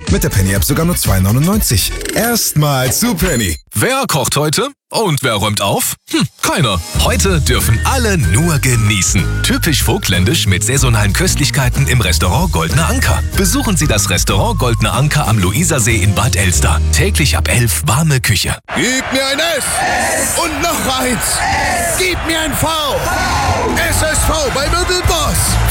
Mit der Penny-App sogar nur 2,99. Erstmal zu Penny. Wer kocht heute? Und wer räumt auf? Keiner. Heute dürfen alle nur genießen. Typisch vogtländisch mit saisonalen Köstlichkeiten im Restaurant Goldener Anker. Besuchen Sie das Restaurant Goldener Anker am Luisersee in Bad Elster. Täglich ab 11 warme Küche. Gib mir ein S und noch eins. Gib mir ein V. SSV bei Mittelboss.